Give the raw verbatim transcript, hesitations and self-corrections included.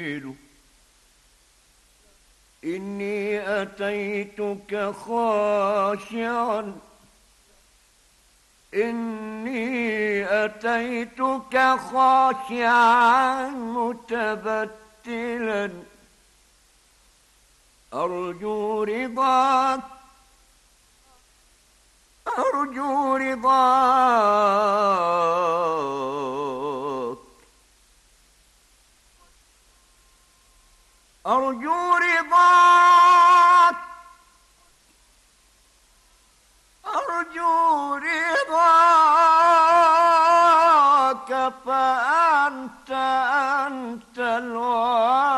إني أتيتك خاشعا إني أتيتك خاشعا متبتلا أرجو رضاك أرجو رضاك أرجو رضاك أرجو رضاك فأنت أنت الوعد